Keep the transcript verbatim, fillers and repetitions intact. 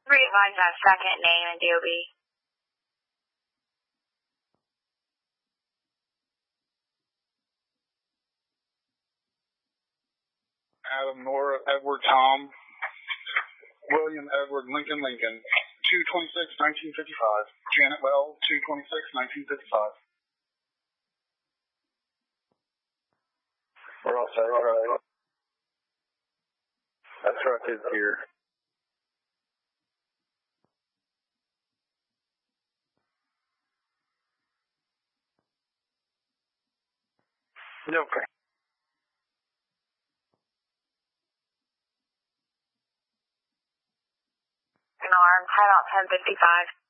Readvise that second name and D O B. Adam, Nora, Edward, Tom, William, Edward, Lincoln, Lincoln, two twenty-six, nineteen fifty-five. Janet Well, two twenty-six, nineteen fifty-five. We're all set, all right. That truck is here. Okay. An arm, timeout ten fifty-five.